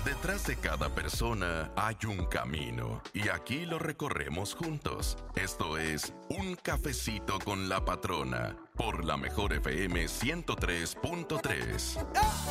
Detrás de cada persona hay un camino y aquí lo recorremos juntos. Esto es Un Cafecito con la Patrona por la Mejor FM 103.3.